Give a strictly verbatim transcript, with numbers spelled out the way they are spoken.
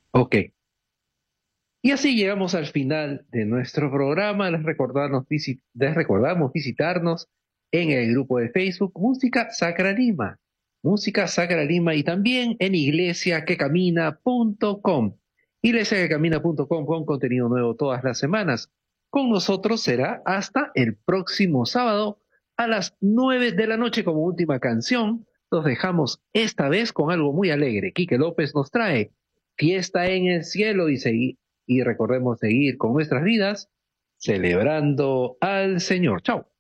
Ok. Y así llegamos al final de nuestro programa. Les recordamos, visi- les recordamos visitarnos en el grupo de Facebook Música Sacra Lima. Música Sacra Lima y también en iglesia que camina punto com. iglesia que camina punto com con contenido nuevo todas las semanas. Con nosotros será hasta el próximo sábado a las nueve de la noche como última canción. Nos dejamos esta vez con algo muy alegre. Quique López nos trae Fiesta en el cielo y seguimos y recordemos seguir con nuestras vidas celebrando al Señor. Chao.